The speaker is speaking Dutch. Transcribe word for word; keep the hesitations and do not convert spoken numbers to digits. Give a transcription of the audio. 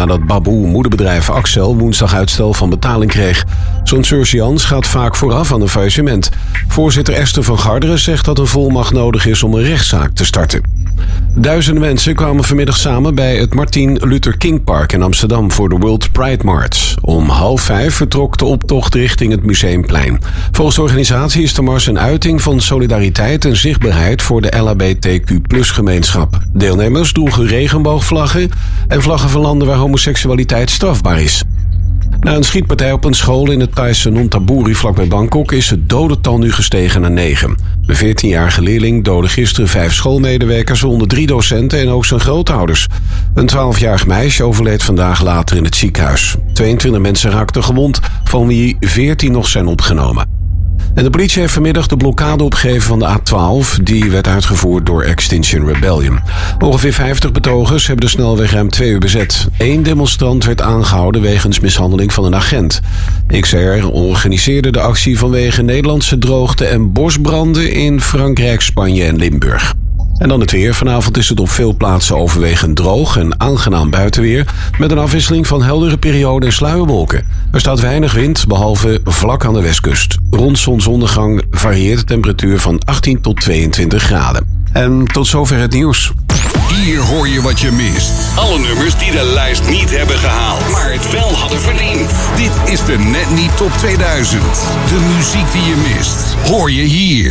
nadat Baboe moederbedrijf Axel woensdag uitstel van betaling kreeg. Zo'n surseance gaat vaak vooraf aan een faillissement. Voorzitter Esther van Garderen zegt dat een volmacht nodig is om een rechtszaak te starten. Duizenden mensen kwamen vanmiddag samen bij het Martin Luther King Park in Amsterdam voor de World Pride March. Om half vijf vertrok de optocht richting het Museumplein. Volgens de organisatie is de mars een uiting van solidariteit en zichtbaarheid voor de L H B T Q plus gemeenschap. Deelnemers droegen regenboogvlaggen en vlaggen van landen waar homoseksualiteit strafbaar is. Na een schietpartij op een school in het Thaise Nonthaburi vlakbij Bangkok is het dodental nu gestegen naar negen. De veertienjarige leerling doodde gisteren vijf schoolmedewerkers, waaronder drie docenten en ook zijn grootouders. Een twaalfjarig meisje overleed vandaag later in het ziekenhuis. tweeëntwintig mensen raakten gewond, van wie veertien nog zijn opgenomen. En de politie heeft vanmiddag de blokkade opgegeven van de A twaalf. Die werd uitgevoerd door Extinction Rebellion. Ongeveer vijftig betogers hebben de snelweg ruim twee uur bezet. Eén demonstrant werd aangehouden wegens mishandeling van een agent. X R organiseerde de actie vanwege Nederlandse droogte en bosbranden in Frankrijk, Spanje en Limburg. En dan het weer. Vanavond is het op veel plaatsen overwegend droog en aangenaam buitenweer, met een afwisseling van heldere perioden en sluierwolken. Er staat weinig wind, behalve vlak aan de westkust. Rond zonsondergang varieert de temperatuur van achttien tot tweeëntwintig graden. En tot zover het nieuws. Hier hoor je wat je mist. Alle nummers die de lijst niet hebben gehaald, maar het wel hadden verdiend. Dit is de Net Niet Top tweeduizend. De muziek die je mist, hoor je hier.